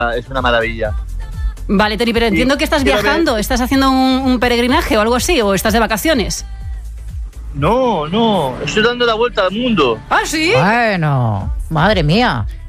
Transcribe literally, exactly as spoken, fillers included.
es una maravilla. Vale, Tony, pero entiendo Sí, que estás quiero viajando, ver- estás haciendo un, un peregrinaje o algo así, o estás de vacaciones. No, no, estoy dando la vuelta al mundo. ¿Ah, sí? Bueno, madre mía.